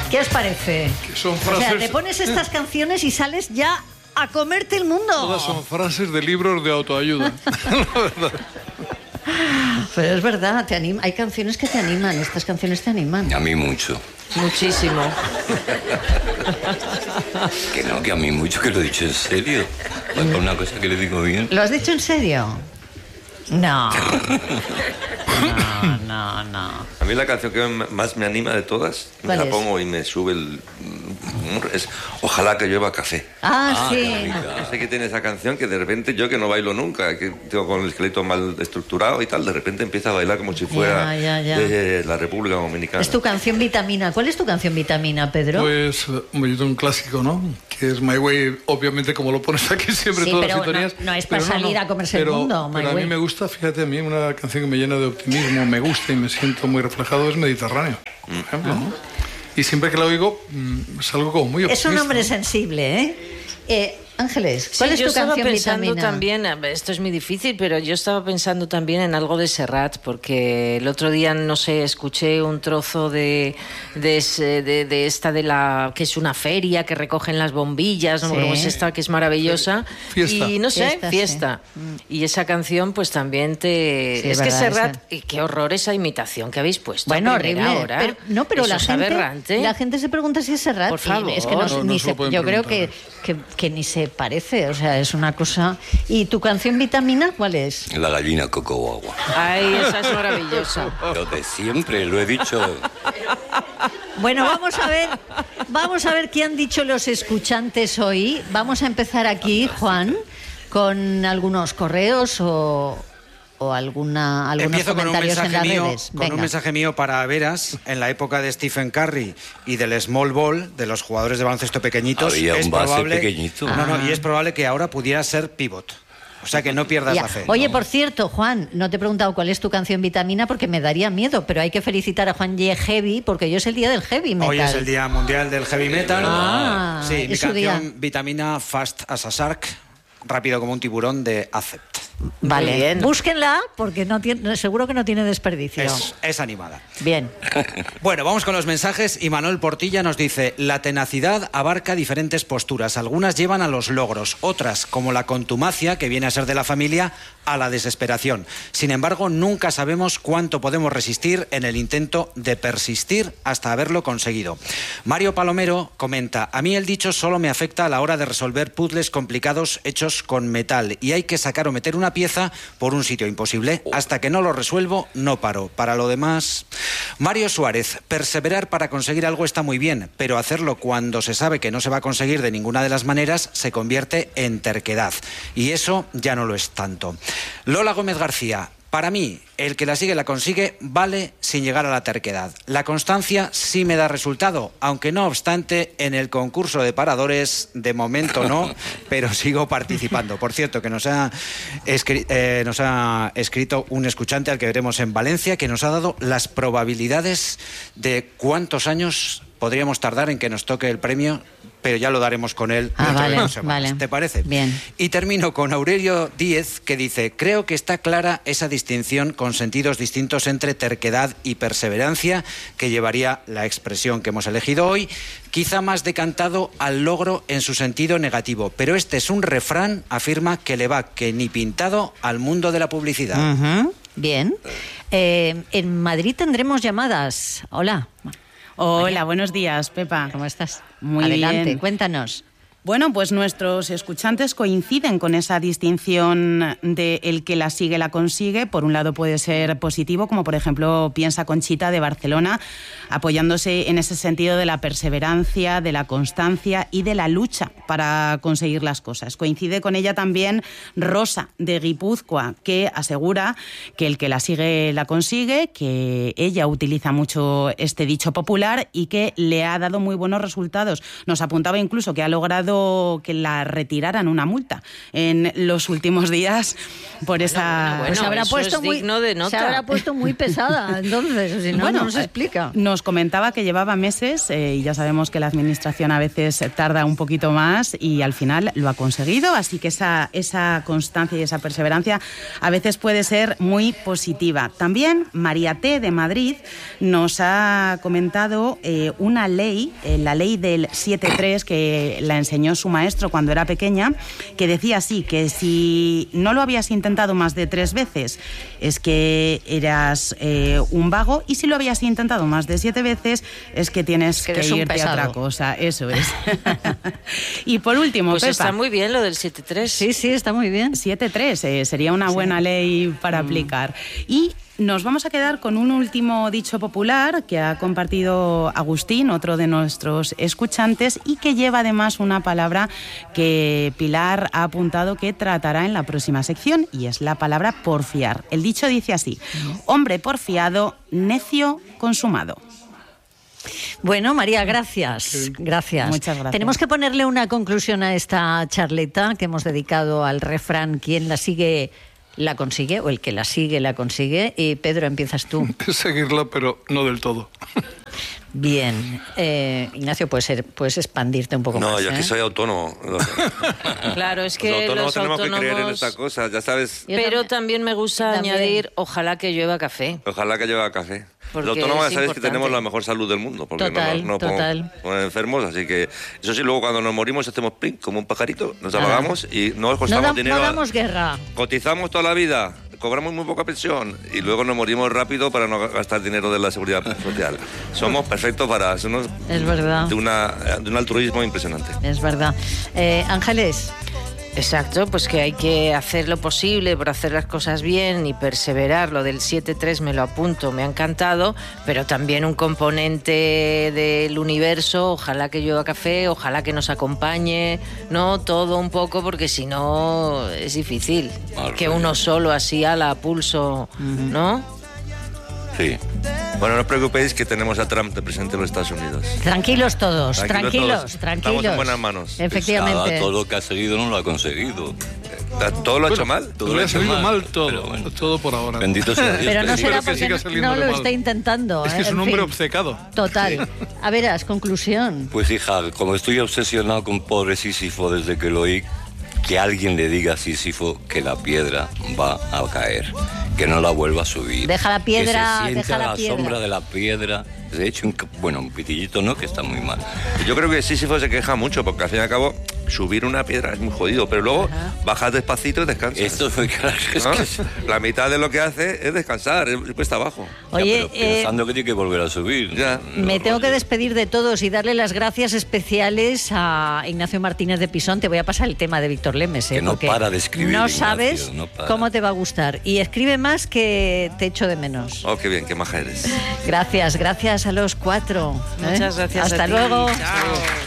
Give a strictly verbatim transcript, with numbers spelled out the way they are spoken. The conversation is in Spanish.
¿Qué os parece? Que son frases... O sea, te pones estas canciones y sales ya a comerte el mundo. Todas son frases de libros de autoayuda. La verdad. Pero es verdad, te anima. Hay canciones que te animan, estas canciones te animan. A mí mucho. Muchísimo. Que no, que a mí mucho, que lo he dicho en serio. Es una cosa que le digo bien. ¿Lo has dicho en serio? No. No, no, no. A mí la canción que más me anima de todas, me la es? pongo y me sube el... es Ojalá que llueva café. Ah, Ah, sí. qué bonita. Sé que tiene esa canción que de repente yo que no bailo nunca, que tengo con el esqueleto mal estructurado y tal, de repente empieza a bailar como si fuera Ya, ya, ya. de la República Dominicana. Es tu canción vitamina. ¿Cuál es tu canción vitamina, Pedro? Pues, hombre, yo tengo un clásico, ¿no? Que es My Way, obviamente, como lo pones aquí siempre, Sí, todas pero las sintonías. no- no es para salir a comerse el pero, mundo, My Pero a Way. mí me gusta, fíjate, a mí una canción que me llena de optimismo, me gusta y me siento muy reflejado es Mediterráneo, por ejemplo, ¿no? Y siempre que la oigo, mm, es algo como muy optimista. Es un hombre ¿no? sensible, ¿eh? eh Ángeles, ¿cuál Sí, es yo tu estaba canción pensando vitamina? también, esto es muy difícil, pero yo estaba pensando también en algo de Serrat, porque el otro día, no sé, escuché un trozo de, de, ese- de, de esta de la, que es una feria, que recogen las bombillas, ¿no? Sí. Como es esta, que es maravillosa. Fiesta. Y no sé, Fiesta, fiesta. sí. Y esa canción, pues también te... Sí, es es que verdad, Serrat, esa. y qué horror esa imitación que habéis puesto. Bueno, a primera horrible. hora. Pero, no, pero Eso la es gente, aberrante. la gente se pregunta si es Serrat. Por y favor. es que no, No, ni no se- se lo pueden yo creo que, que, que ni se parece. O sea, es una cosa. ¿Y tu canción vitamina cuál es? La gallina coco guagua. Ay, esa es maravillosa. Lo de siempre, lo he dicho. Bueno, vamos a ver, vamos a ver qué han dicho los escuchantes hoy. Vamos a empezar aquí, Juan, con algunos correos o, o alguna algunos Empiezo con un comentarios en mensaje las mío, redes. con Venga. un mensaje mío para Veras. En la época de Stephen Curry y del small ball, de los jugadores de baloncesto pequeñitos, Había es un base probable, pequeñito. No, no, Ah. y es probable que ahora pudiera ser pivot. O sea que no pierdas Ya. la fe. Oye, ¿no? por cierto, Juan, no te he preguntado cuál es tu canción vitamina porque me daría miedo, pero hay que felicitar a Juan Ye Heavy porque hoy es el día del heavy metal. Hoy es el Día Mundial del Heavy Metal. Ah, sí, mi es su canción día. Vitamina Fast as a Shark, rápido como un tiburón, de Acept. Vale, Muy bien. búsquenla porque no tiene, seguro que no tiene desperdicio. Es, es animada. Bien. Bueno, vamos con los mensajes y Manuel Portilla nos dice: la tenacidad abarca diferentes posturas. Algunas llevan a los logros, otras, como la contumacia, que viene a ser de la familia, a la desesperación. Sin embargo, nunca sabemos cuánto podemos resistir en el intento de persistir hasta haberlo conseguido. Mario Palomero comenta: a mí el dicho solo me afecta a la hora de resolver puzzles complicados hechos con metal y hay que sacar o meter una pieza por un sitio imposible. Hasta que no lo resuelvo, no paro. Para lo demás... Mario Suárez: perseverar para conseguir algo está muy bien, pero hacerlo cuando se sabe que no se va a conseguir de ninguna de las maneras se convierte en terquedad. Y eso ya no lo es tanto. Lola Gómez García: para mí, el que la sigue la consigue vale sin llegar a la terquedad. La constancia sí me da resultado, aunque no obstante, en el concurso de paradores, de momento no, pero sigo participando. Por cierto, que nos ha, escri- eh, nos ha escrito un escuchante al que veremos en Valencia, que nos ha dado las probabilidades de cuántos años podríamos tardar en que nos toque el premio, pero ya lo daremos con él Ah, dentro de vale, dos semanas. vale. ¿Te parece? Bien. Y termino con Aurelio Díez, que dice: creo que está clara esa distinción con sentidos distintos entre terquedad y perseverancia, que llevaría la expresión que hemos elegido hoy, quizá más decantado al logro en su sentido negativo. Pero este es un refrán, afirma, que le va que ni pintado al mundo de la publicidad. Ujú, bien. Eh, en Madrid tendremos llamadas. Hola. Hola, buenos días, Pepa. ¿Cómo estás? Muy Adelante, bien. cuéntanos. Bueno, pues nuestros escuchantes coinciden con esa distinción de el que la sigue la consigue. Por un lado puede ser positivo, como por ejemplo piensa Conchita de Barcelona, apoyándose en ese sentido de la perseverancia, de la constancia y de la lucha para conseguir las cosas. Coincide con ella también Rosa de Guipúzcoa, que asegura que el que la sigue la consigue, que ella utiliza mucho este dicho popular y que le ha dado muy buenos resultados. Nos apuntaba incluso que ha logrado solicitado que la retiraran una multa en los últimos días por esa... bueno, bueno, Pues se habrá eso puesto es muy, digno de nota. se habrá puesto muy pesada, entonces, si no, Bueno, no nos explica. Nos comentaba que llevaba meses eh, y ya sabemos que la administración a veces tarda un poquito más y al final lo ha conseguido, así que esa, esa constancia y esa perseverancia a veces puede ser muy positiva. También María T. de Madrid nos ha comentado eh, una ley, eh, la ley del siete tres, que la enseñó su maestro cuando era pequeña, que decía así, que si no lo habías intentado más de tres veces es que eras eh, un vago, y si lo habías intentado más de siete veces es que tienes que, que irte a otra cosa. Eso es. Y por último, Pues Pepa, está muy bien lo del siete tres. Sí, sí, está muy bien. siete tres eh, sería una buena ley para Mm. aplicar. Y nos vamos a quedar con un último dicho popular que ha compartido Agustín, otro de nuestros escuchantes, y que lleva además una palabra que Pilar ha apuntado que tratará en la próxima sección, y es la palabra porfiar. El dicho dice así: hombre porfiado, necio consumado. Bueno, María, gracias. Gracias. Muchas gracias. Tenemos que ponerle una conclusión a esta charleta que hemos dedicado al refrán: quien la sigue la consigue, o el que la sigue la consigue. Y Pedro, empiezas tú. Seguirla, pero no del todo. Bien. Eh, Ignacio, puedes, ser, puedes expandirte un poco No, más. yo ¿eh? aquí soy autónomo. Claro, es Los que autónomos los tenemos que creer en autónomos... esta cosa, ya sabes. Yo Pero también. también me gusta También. añadir, ojalá que llueva café. Ojalá que lleve café. Porque Los autónomos es ya sabéis que importante. tenemos la mejor salud del mundo, porque Total, no, no total. ponemos enfermos, así que eso sí, luego cuando nos morimos hacemos pling, como un pajarito, nos Ah. apagamos y no No, costamos da- dinero. no damos guerra. Cotizamos toda la vida, cobramos muy poca pensión y luego nos morimos rápido para no gastar dinero de la seguridad social. Somos perfectos para... Somos Es verdad. de, una, de un altruismo impresionante. Es verdad. Eh, Ángeles. Exacto, pues que hay que hacer lo posible por hacer las cosas bien y perseverar. Lo del siete tres me lo apunto, me ha encantado, pero también un componente del universo, ojalá que llueva café, ojalá que nos acompañe, ¿no? Todo un poco, porque si no es difícil Al que revés. uno solo así a la pulso, ¿no? Sí. Bueno, no os preocupéis que tenemos a Trump de presidente de los Estados Unidos. Tranquilos todos, Tranquilos tranquilos, todos. tranquilos. Estamos en buenas manos. Efectivamente. Nada, todo lo que ha seguido no lo ha conseguido. ¿Todo lo ha hecho mal? Todo Le lo ha ha hecho salido mal, mal todo, pero bueno. todo por ahora. Bendito sea Dios. Pero no que será Espero que porque siga no, saliendo no lo mal. está intentando. Es que ¿eh? es un En hombre fin. obcecado. Total. A verás, conclusión. Pues hija, como estoy obsesionado con pobre Sísifo desde que lo oí, que alguien le diga a Sísifo que la piedra va a caer, que no la vuelva a subir. Deja la piedra, que se sienta deja la a la piedra. sombra de la piedra. De hecho, un, bueno, un pitillito no, que está muy mal. Yo creo que Sísifo se queja mucho porque al fin y al cabo subir una piedra es muy jodido, pero luego bajas despacito y descansas. Esto fue claro, es ¿No? que... La mitad de lo que hace es descansar, es cuesta abajo. Oye, Ya, pero eh, pensando que tiene que volver a subir. Ya. me No, tengo que rollo. despedir de todos y darle las gracias especiales a Ignacio Martínez de Pisón. Te voy a pasar el tema de Víctor Lemes, ¿eh? Que no Porque para de escribir, No Ignacio, sabes no para. cómo te va a gustar. Y escribe más que te echo de menos. Oh, qué bien, qué maja eres. Gracias, gracias a los cuatro. ¿eh? Muchas gracias Hasta a ti. luego. Chao.